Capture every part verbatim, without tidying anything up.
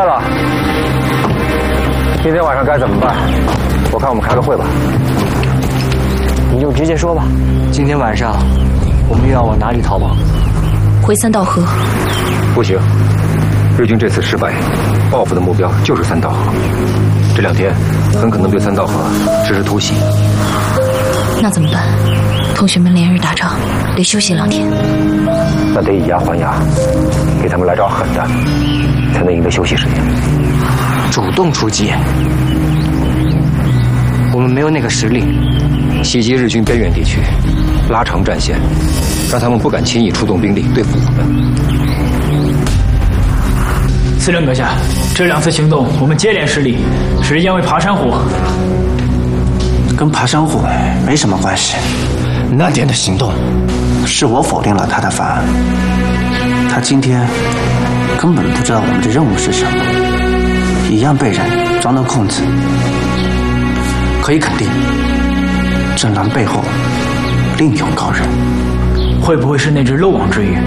了，今天晚上该怎么办？我看我们开个会吧。 你就直接说吧。今天晚上我们又要往哪里逃跑？ 回三道河。 不行，日军这次失败，报复的目标就是三道河。这两天很可能对三道河实施突袭。 那怎么办？同学们连日打仗，得休息两天。 那得以牙还牙，给他们来招狠的，才能赢得休息时间。 主动出击，我们没有那个实力。 袭击日军边缘地区，拉长战线，让他们不敢轻易出动兵力对付我们。 司令阁下，这两次行动我们接连失利，时间为爬山虎。 跟爬山虎没什么关系。那点的行动，是我否定了他的方案。他今天根本不知道我们的任务是什么，一样被人钻了空子。可以肯定，郑兰背后另有高人。 会不会是那只漏网之鱼？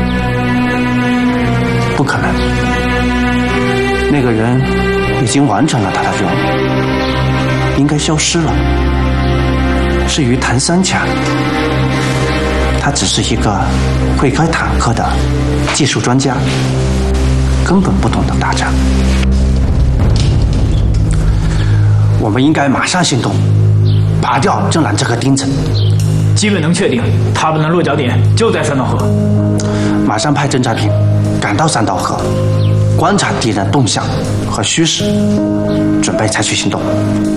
不可能，那个人已经完成了他的任务，应该消失了。是于谭三强，他只是一个会开坦克的技术专家，根本不懂得打仗。我们应该马上行动，拔掉郑兰这颗钉子。 基本能确定，他们的落脚点就在三道河。 马上派侦察兵赶到三道河，观察敌人动向和虚实，准备采取行动。